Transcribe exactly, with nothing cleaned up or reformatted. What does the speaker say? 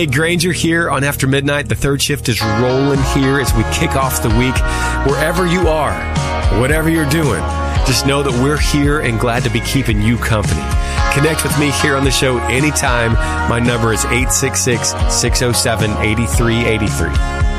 Hey, Granger here on After Midnight. The third shift is rolling here as we kick off the week. Wherever you are, whatever you're doing, just know that we're here and glad to be keeping you company. Connect with me here on the show anytime. My number is eight six six, six oh seven, eight three eight three.